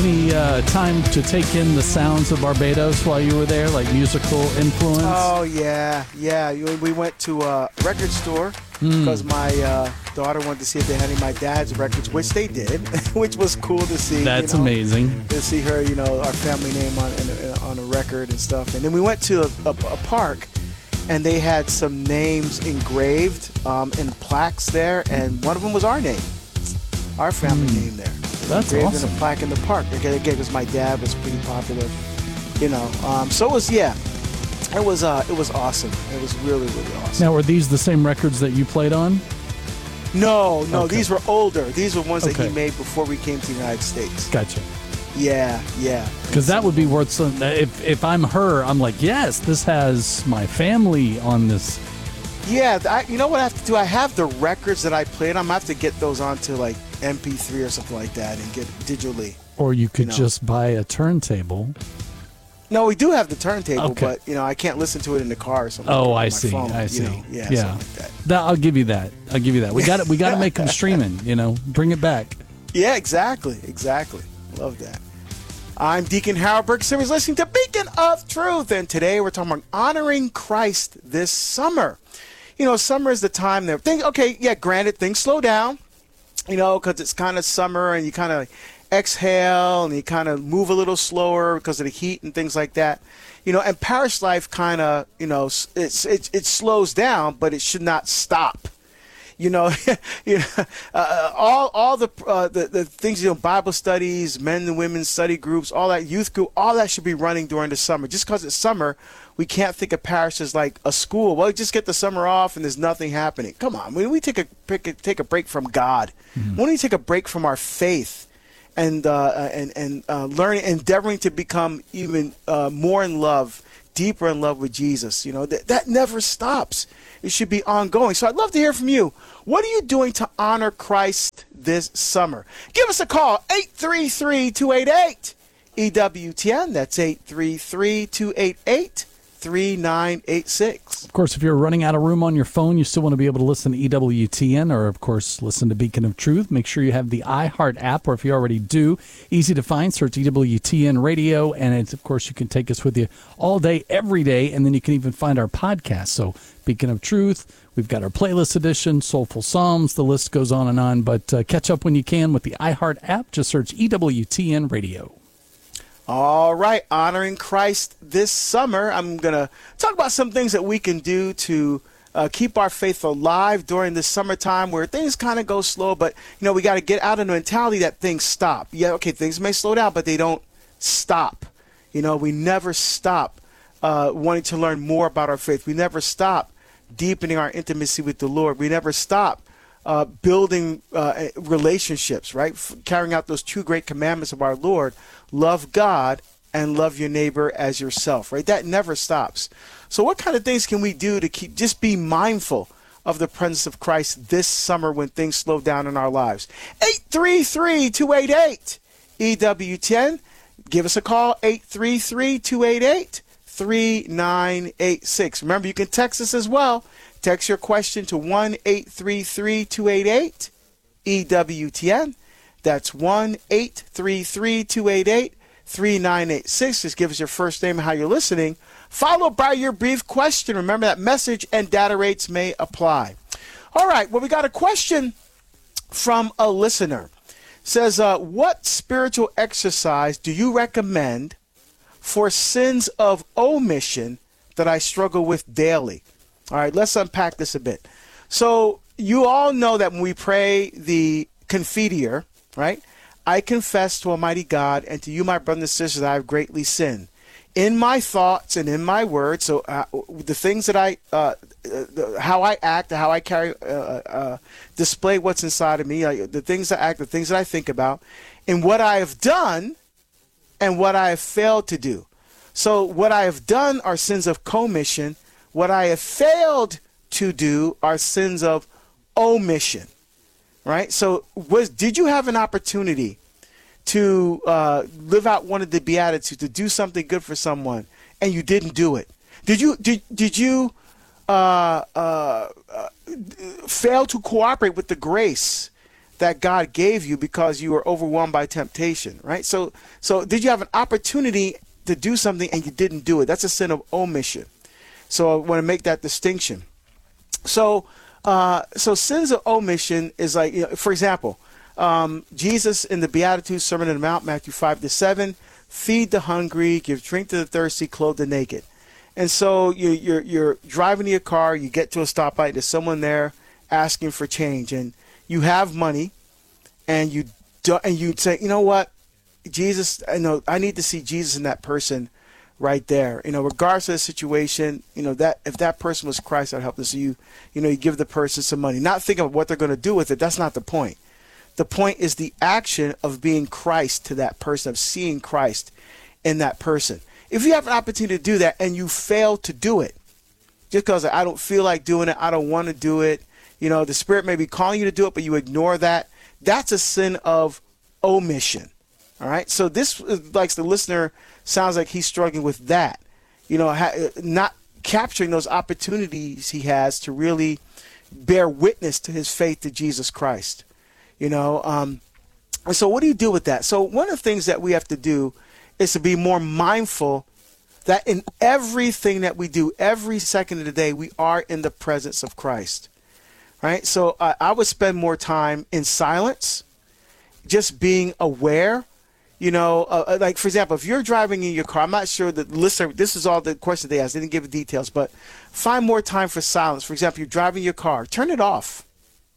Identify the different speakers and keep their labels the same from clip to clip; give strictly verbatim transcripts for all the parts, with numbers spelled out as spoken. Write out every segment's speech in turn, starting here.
Speaker 1: any uh, time to take in the sounds of Barbados while you were there, like musical influence?
Speaker 2: Oh, yeah, yeah. We went to a record store because mm. my uh, daughter wanted to see if they had any of my dad's records, which they did, which was cool to see.
Speaker 1: That's
Speaker 2: you know,
Speaker 1: amazing.
Speaker 2: To see her, you know, our family name on, in a, on a record and stuff. And then we went to a, a, a park, and they had some names engraved um, in plaques there, and one of them was our name, our family mm. name there.
Speaker 1: That's
Speaker 2: engraved
Speaker 1: awesome.
Speaker 2: in a plaque in the park. Again, because my dad was pretty popular, you know. Um, so it was, yeah, it was, uh, it was awesome. It was really, really awesome.
Speaker 1: Now, were these the same records that you played on?
Speaker 2: No, no,
Speaker 1: okay.
Speaker 2: These were older. These were ones
Speaker 1: okay.
Speaker 2: that he made before we came to the United States.
Speaker 1: Gotcha.
Speaker 2: Yeah, yeah.
Speaker 1: Because that would be worth some. If if I'm her, I'm like, yes, this has my family on this.
Speaker 2: Yeah, I, you know what I have to do? I have the records that I played. I'm gonna have to get those onto like M P three or something like that and get digitally.
Speaker 1: Or you could
Speaker 2: you know.
Speaker 1: just buy a turntable.
Speaker 2: No, we do have the turntable,
Speaker 1: okay.
Speaker 2: but you know I can't listen to it in the car or something.
Speaker 1: Oh,
Speaker 2: like
Speaker 1: I
Speaker 2: my
Speaker 1: see.
Speaker 2: phone,
Speaker 1: I see.
Speaker 2: You know? Yeah,
Speaker 1: yeah.
Speaker 2: something like that.
Speaker 1: that. I'll give you that. I'll give you that. We got it. We got to make them streaming. You know, bring it back.
Speaker 2: Yeah, exactly, exactly. Love that. I'm Deacon Harold Burke. Series listening to Beacon of Truth, and today we're talking about honoring Christ this summer. You know, summer is the time that think. Okay, yeah, granted, things slow down. You know, because it's kind of summer, and you kind of exhale, and you kind of move a little slower because of the heat and things like that. You know, and parish life kind of, you know, it's it it slows down, but it should not stop. You know, you know, uh, all all the, uh, the the things, you know, Bible studies, men and women study groups, all that youth group, all that should be running during the summer. Just because it's summer, we can't think of parish as like a school. Well, just get the summer off and there's nothing happening. Come on, when we take a pick a, take a break from God, mm-hmm. when we take a break from our faith, and uh, and and uh, learning, endeavoring to become even uh, more in love, deeper in love with Jesus. You know, that that never stops. It should be ongoing. So I'd love to hear from you. What are you doing to honor Christ this summer? Give us a call, eight three three, two eight eight, E W T N. That's eight three three, two eight eight, three nine eight six.
Speaker 1: Of course, if you're running out of room on your phone, you still want to be able to listen to E W T N or, of course, listen to Beacon of Truth. Make sure you have the iHeart app, or if you already do, easy to find. Search E W T N Radio, and it's, of course, you can take us with you all day, every day, and then you can even find our podcast. So Beacon of Truth, we've got our playlist edition, Soulful Psalms, the list goes on and on. But uh, catch up when you can with the iHeart app. Just search E W T N Radio.
Speaker 2: All right, honoring Christ this summer. I'm going to talk about some things that we can do to uh, keep our faith alive during the summertime where things kind of go slow. But, you know, we got to get out of the mentality that things stop. Yeah, okay, things may slow down, but they don't stop. You know, we never stop uh, wanting to learn more about our faith. We never stop deepening our intimacy with the Lord. We never stop uh, building uh, relationships, right? F- carrying out those two great commandments of our Lord. Love God and love your neighbor as yourself, right? That never stops. So what kind of things can we do to keep, just be mindful of the presence of Christ this summer when things slow down in our lives? eight three three, two eight eight, E W T N. Give us a call, eight three three, two eight eight, three nine eight six. Remember, you can text us as well. Text your question to one eight three three, two eight eight, E W T N. That's one eight three three, two eight eight, three nine eight six. Just give us your first name and how you're listening, followed by your brief question. Remember that message and data rates may apply. All right, well, we got a question from a listener. It says, uh, what spiritual exercise do you recommend for sins of omission that I struggle with daily? All right, let's unpack this a bit. So you all know that when we pray the Confiteor, right? I confess to Almighty God and to you, my brothers and sisters, I have greatly sinned in my thoughts and in my words. So uh, the things that I, uh, uh, how I act, how I carry, uh, uh, display what's inside of me, like the things I act, the things that I think about, and what I have done and what I have failed to do. So what I have done are sins of commission. What I have failed to do are sins of omission. Right? So was did you have an opportunity to uh, live out one of the Beatitudes, to do something good for someone, and you didn't do it? Did you did, did you uh, uh, uh, fail to cooperate with the grace that God gave you because you were overwhelmed by temptation, right? So, so did you have an opportunity to do something and you didn't do it? That's a sin of omission. So I want to make that distinction. So, uh, so sins of omission is like, you know, for example, um, Jesus in the Beatitudes, Sermon on the Mount, Matthew five to seven, feed the hungry, give drink to the thirsty, clothe the naked. And so you, you're you're driving your car, you get to a stoplight, there's someone there asking for change, and you have money, and you do, and you say, you know what, Jesus, I know I need to see Jesus in that person right there. You know, regardless of the situation, you know, that if that person was Christ, I'd help them. So you, you know, you give the person some money, not thinking of what they're going to do with it. That's not the point. The point is the action of being Christ to that person, of seeing Christ in that person. If you have an opportunity to do that and you fail to do it, just because I don't feel like doing it, I don't want to do it, you know, the Spirit may be calling you to do it, but you ignore that, that's a sin of omission. All right. So this, like the listener, sounds like he's struggling with that, you know, ha- not capturing those opportunities he has to really bear witness to his faith to Jesus Christ, you know. Um, and so what do you do with that? So one of the things that we have to do is to be more mindful that in everything that we do, every second of the day, we are in the presence of Christ, right? So uh, I would spend more time in silence, just being aware. You know, uh, like, for example, if you're driving in your car, I'm not sure that listener, this is all the questions they asked. They didn't give the details, but find more time for silence. For example, you're driving your car, turn it off,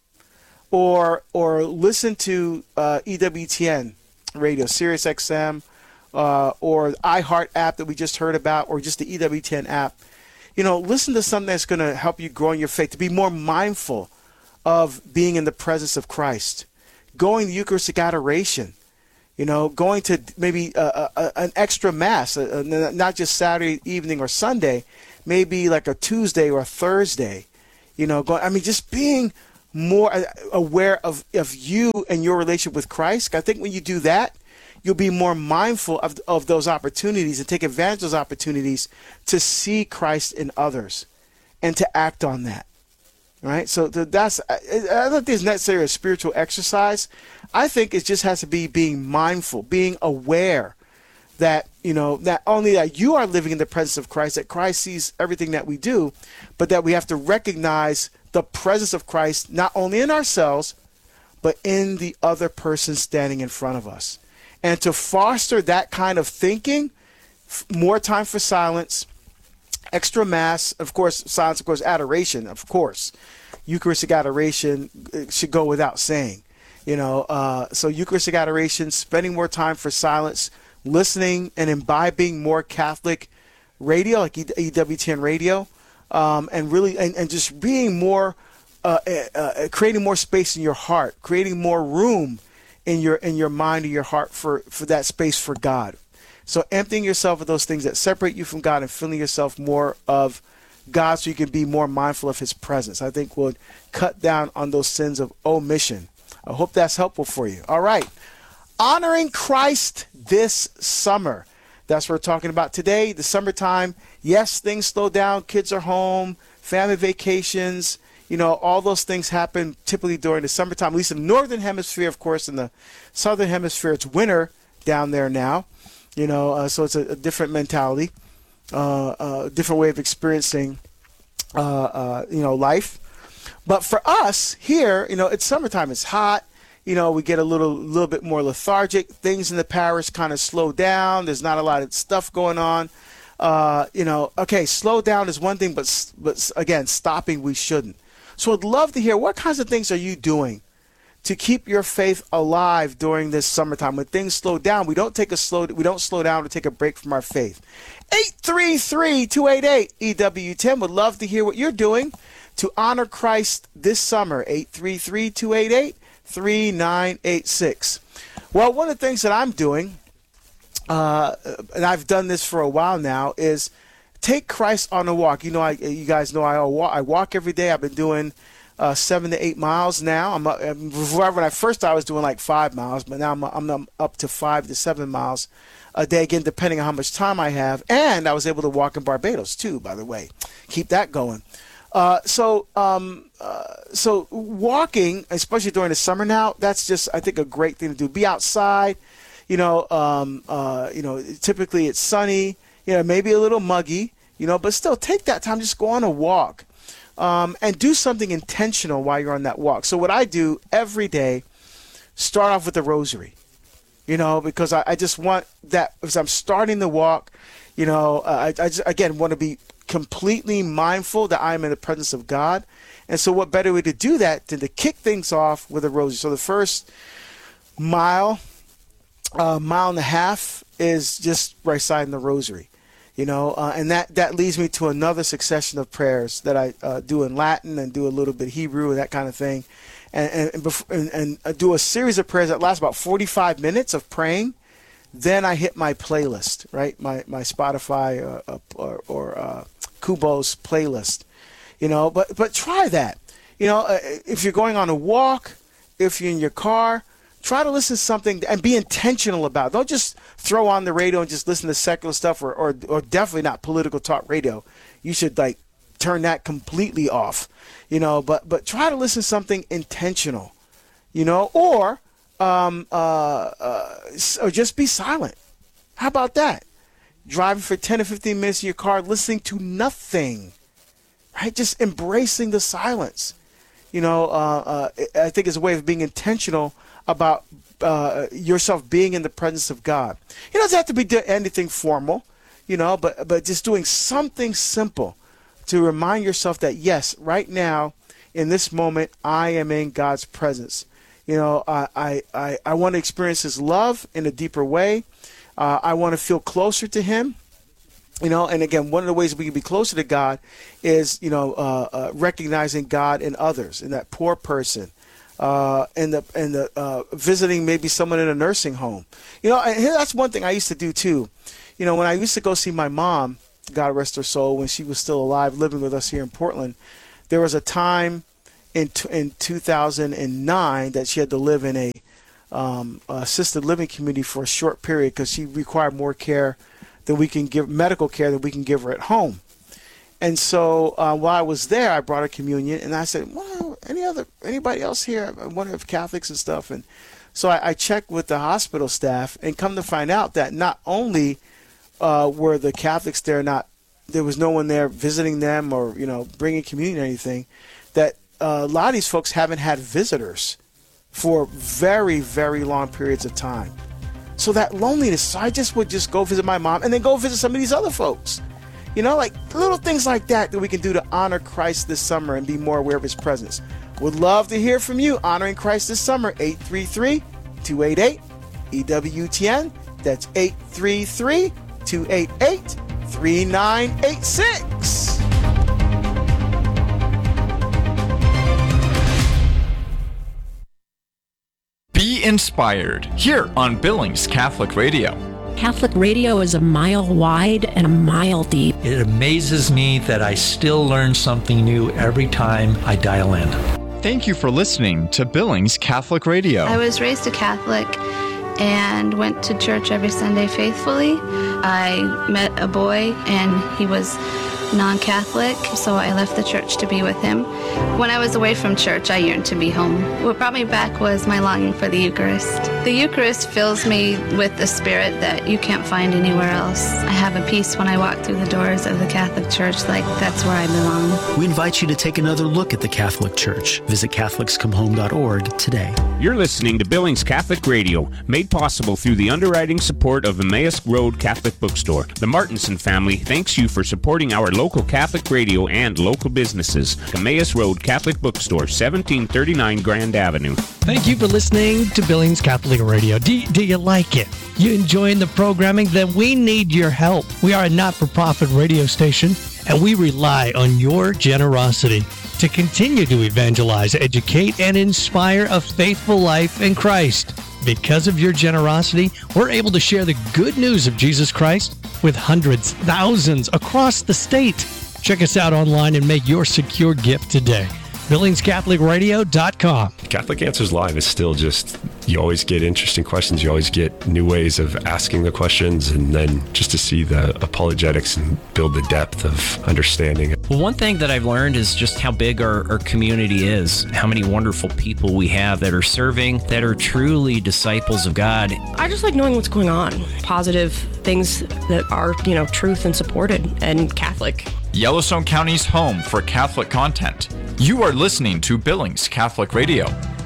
Speaker 2: or or listen to uh, E W T N radio, Sirius X M, uh, or the iHeart app that we just heard about, or just the E W T N app. You know, listen to something that's going to help you grow in your faith, to be more mindful of being in the presence of Christ, going to Eucharistic adoration. You know, going to maybe a, a, an extra mass, uh, not just Saturday evening or Sunday, maybe like a Tuesday or a Thursday. You know, going, I mean, just being more aware of, of you and your relationship with Christ. I think when you do that, you'll be more mindful of, of those opportunities and take advantage of those opportunities to see Christ in others and to act on that. Right, so that's, I don't think it's necessarily a spiritual exercise. I think it just has to be being mindful, being aware that, you know, not only that you are living in the presence of Christ, that Christ sees everything that we do, but that we have to recognize the presence of Christ not only in ourselves, but in the other person standing in front of us. And to foster that kind of thinking, more time for silence, extra mass, of course, silence, of course, adoration, of course. Eucharistic adoration should go without saying, you know. Uh, so Eucharistic adoration, spending more time for silence, listening and imbibing more Catholic radio, like E W T N radio, um, and really, and, and just being more, uh, uh, creating more space in your heart, creating more room in your in your mind and your heart for, for that space for God. So emptying yourself of those things that separate you from God and filling yourself more of God so you can be more mindful of his presence, I think would cut down on those sins of omission. I hope that's helpful for you. All right. Honoring Christ this summer. That's what we're talking about today. The summertime. Yes, things slow down. Kids are home. Family vacations. You know, all those things happen typically during the summertime, at least in the northern hemisphere. Of course, in the southern hemisphere, it's winter down there now. You know, uh, so it's a, a different mentality, uh, a different way of experiencing, uh, uh, you know, life. But for us here, you know, it's summertime. It's hot. You know, we get a little, little bit more lethargic. Things in the parish kind of slow down. There's not a lot of stuff going on. Uh, you know, okay, slow down is one thing, but but again, stopping we shouldn't. So I'd love to hear, what kinds of things are you doing to keep your faith alive during this summertime? When things slow down, we don't take a slow we don't slow down to take a break from our faith. eight three three, two eight eight, E W ten. Would love to hear what you're doing to honor Christ this summer. eight three three, two eight eight, three nine eight six. Well, one of the things that I'm doing, uh, and I've done this for a while now, is take Christ on a walk. You know, I, you guys know I walk, I walk every day. I've been doing Uh, seven to eight miles now. I'm up, before, when I first started, I was doing like five miles, but now I'm, I'm up to five to seven miles a day, again, depending on how much time I have. And I was able to walk in Barbados too, by the way. Keep that going. Uh, so, um, uh, so walking, especially during the summer now, that's just, I think, a great thing to do. Be outside, you know, um, uh, you know, typically it's sunny, you know, maybe a little muggy, you know, but still take that time, just go on a walk, um, and do something intentional while you're on that walk. So what I do every day, start off with the rosary, you know, because I, I just want that, as I'm starting the walk, you know, uh, I, I just, again, want to be completely mindful that I'm in the presence of God. And so what better way to do that than to kick things off with a rosary. So the first mile, uh, mile and a half is just reciting the rosary, you know, uh, and that, that leads me to another succession of prayers that I uh, do in Latin and do a little bit Hebrew and that kind of thing. And, and, and, before, and, and I do a series of prayers that last about forty-five minutes of praying. Then I hit my playlist, right? My my Spotify uh, or, or uh, Kubo's playlist, you know. But but try that, you know. Uh, if you're going on a walk, if you're in your car, try to listen to something and be intentional about it. Don't just throw on the radio and just listen to secular stuff, or or, or definitely not political talk radio. You should like turn that completely off, you know. But but try to listen to something intentional, you know, or. Um, uh, uh, or just be silent. How about that? Driving for ten or fifteen minutes in your car, listening to nothing, right? Just embracing the silence. You know, uh, uh, I think it's a way of being intentional about uh, yourself being in the presence of God. It doesn't have to be do anything formal, you know, but, but just doing something simple to remind yourself that, yes, right now, in this moment, I am in God's presence. You know, I, I, I, I want to experience his love in a deeper way. Uh, I want to feel closer to him. You know, and again, one of the ways we can be closer to God is, you know, uh, uh, recognizing God in others, in that poor person, uh, and the and the uh, visiting maybe someone in a nursing home. You know, and that's one thing I used to do too. You know, when I used to go see my mom, God rest her soul, when she was still alive, living with us here in Portland, there was a time in in two thousand nine that she had to live in a um, assisted living community for a short period because she required more care than we can give, medical care that we can give her at home. And so uh, while I was there, I brought her communion, and I said, well, any other anybody else here? I wonder if Catholics and stuff. And so I, I checked with the hospital staff, and come to find out that not only uh, were the Catholics there, not there was no one there visiting them or, you know, bringing communion or anything, that Uh, a lot of these folks haven't had visitors for very, very long periods of time. So that loneliness, so I just would just go visit my mom and then go visit some of these other folks. You know, like little things like that that we can do to honor Christ this summer and be more aware of his presence. Would love to hear from you. Honoring Christ this summer, eight three three, two eight eight, E W T N. That's eight three three, two eight eight, three nine eight six.
Speaker 3: Be inspired here on Billings Catholic Radio.
Speaker 4: Catholic radio is a mile wide and a mile deep.
Speaker 5: It amazes me that I still learn something new every time I dial in.
Speaker 3: Thank you for listening to Billings Catholic Radio.
Speaker 6: I was raised a Catholic and went to church every Sunday faithfully. I met a boy and he was non-Catholic, so I left the church to be with him. When I was away from church, I yearned to be home. What brought me back was my longing for the Eucharist. The Eucharist fills me with the spirit that you can't find anywhere else. I have a peace when I walk through the doors of the Catholic Church, like that's where I belong.
Speaker 7: We invite you to take another look at the Catholic Church. Visit Catholics Come Home dot org today.
Speaker 8: You're listening to Billings Catholic Radio, made possible through the underwriting support of Emmaus Road Catholic Bookstore. The Martinson family thanks you for supporting our local Catholic radio and local businesses. Emmaus Road Catholic Bookstore, seventeen thirty-nine Grand Avenue.
Speaker 9: Thank you for listening to Billings Catholic Radio. Do, do you like it? You enjoying the programming? Then we need your help. We are a not-for-profit radio station, and we rely on your generosity to continue to evangelize, educate, and inspire a faithful life in Christ. Because of your generosity, we're able to share the good news of Jesus Christ with hundreds, thousands across the state. Check us out online and make your secure gift today. Billings Catholic Radio dot com.
Speaker 10: Catholic Answers Live is still just you always get interesting questions. You always get new ways of asking the questions, and then just to see the apologetics and build the depth of understanding.
Speaker 11: Well, one thing that I've learned is just how big our, our community is, how many wonderful people we have that are serving, that are truly disciples of God.
Speaker 12: I just like knowing what's going on, positive things that are, you know, truth and supported and Catholic.
Speaker 3: Yellowstone County's home for Catholic content. You are listening to Billings Catholic Radio.